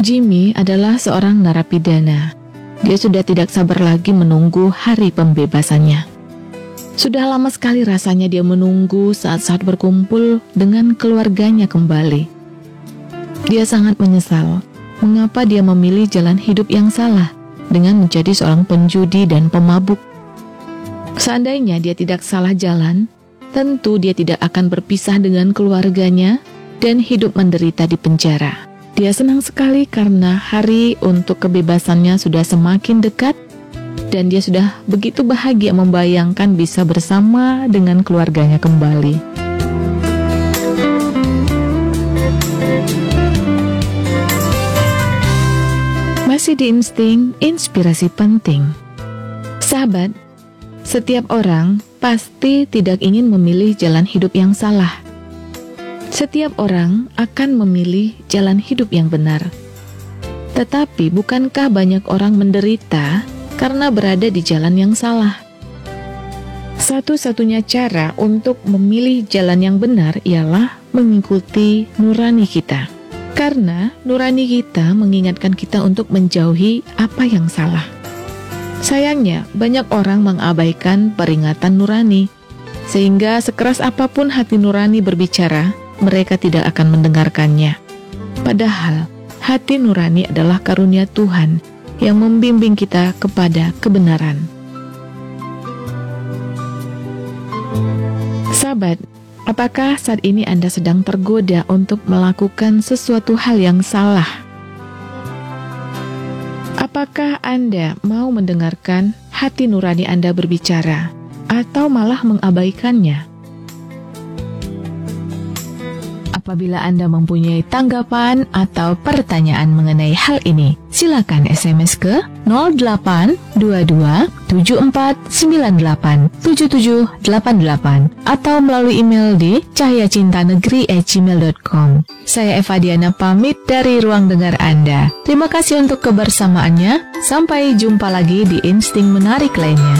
Jimmy adalah seorang narapidana. Dia sudah tidak sabar lagi menunggu hari pembebasannya. Sudah lama sekali rasanya dia menunggu saat-saat berkumpul dengan keluarganya kembali. Dia sangat menyesal mengapa dia memilih jalan hidup yang salah dengan menjadi seorang penjudi dan pemabuk. Seandainya dia tidak salah jalan, tentu dia tidak akan berpisah dengan keluarganya dan hidup menderita di penjara. Dia senang sekali karena hari untuk kebebasannya sudah semakin dekat dan dia sudah begitu bahagia membayangkan bisa bersama dengan keluarganya kembali. Masih di Insting, inspirasi penting. Sahabat, setiap orang pasti tidak ingin memilih jalan hidup yang salah. Setiap orang akan memilih jalan hidup yang benar. Tetapi bukankah banyak orang menderita karena berada di jalan yang salah? Satu-satunya cara untuk memilih jalan yang benar ialah mengikuti nurani kita. Karena nurani kita mengingatkan kita untuk menjauhi apa yang salah. Sayangnya, banyak orang mengabaikan peringatan nurani, sehingga sekeras apapun hati nurani berbicara, mereka tidak akan mendengarkannya. Padahal, hati nurani adalah karunia Tuhan yang membimbing kita kepada kebenaran. Sahabat, apakah saat ini Anda sedang tergoda untuk melakukan sesuatu hal yang salah? Apakah Anda mau mendengarkan hati nurani Anda berbicara, atau malah mengabaikannya? Apabila Anda mempunyai tanggapan atau pertanyaan mengenai hal ini, silakan SMS ke 0822-7498-7788 atau melalui email di cahayacintanegeri@gmail.com. Saya Eva Diana pamit dari ruang dengar Anda. Terima kasih untuk kebersamaannya. Sampai jumpa lagi di Insting Menarik lainnya.